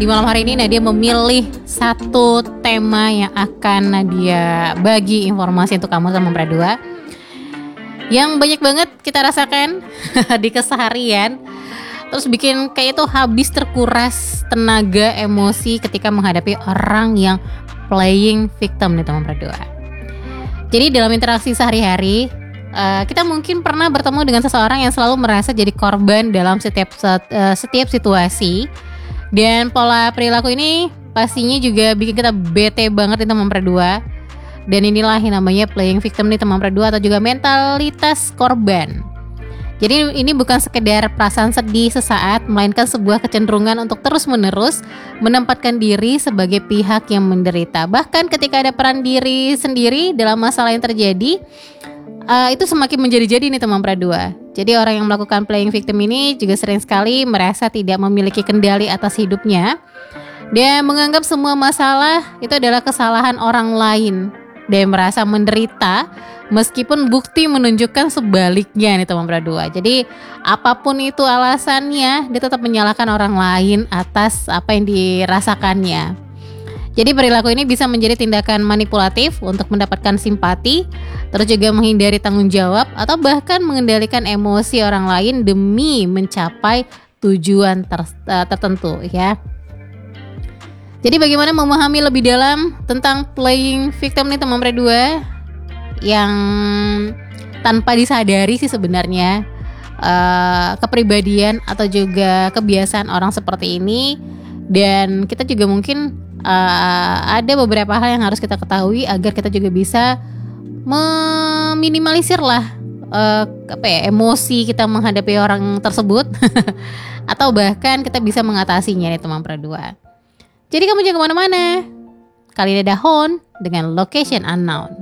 Di malam hari ini Nadia memilih satu tema yang akan Nadia bagi informasi untuk kamu teman Pradua, yang banyak banget kita rasakan di keseharian. Terus bikin kayak itu habis terkuras tenaga emosi ketika menghadapi orang yang playing victim nih teman Pradua. Jadi dalam interaksi sehari-hari, kita mungkin pernah bertemu dengan seseorang yang selalu merasa jadi korban dalam setiap situasi. Dan pola perilaku ini pastinya juga bikin kita bete banget nih teman Pradua. Dan inilah yang namanya playing victim nih teman Pradua, atau juga mentalitas korban. Jadi ini bukan sekedar perasaan sedih sesaat, melainkan sebuah kecenderungan untuk terus-menerus menempatkan diri sebagai pihak yang menderita. Bahkan ketika ada peran diri sendiri dalam masalah yang terjadi, itu semakin menjadi-jadi nih teman Pradua. Jadi orang yang melakukan playing victim ini juga sering sekali merasa tidak memiliki kendali atas hidupnya dan menganggap semua masalah itu adalah kesalahan orang lain, dan merasa menderita meskipun bukti menunjukkan sebaliknya nih teman Pradua. Jadi apapun itu alasannya, dia tetap menyalahkan orang lain atas apa yang dirasakannya. Jadi perilaku ini bisa menjadi tindakan manipulatif untuk mendapatkan simpati, terus juga menghindari tanggung jawab, atau bahkan mengendalikan emosi orang lain demi mencapai tujuan tertentu ya. Jadi bagaimana memahami lebih dalam tentang playing victim nih teman Pradua, yang tanpa disadari sih sebenarnya kepribadian atau juga kebiasaan orang seperti ini. Dan kita juga mungkin ada beberapa hal yang harus kita ketahui agar kita juga bisa meminimalisir lah emosi kita menghadapi orang tersebut atau bahkan kita bisa mengatasinya nih teman Pradua. Jadi kamu jangan kemana-mana. Kali ini ada Hon dengan Location Unknown.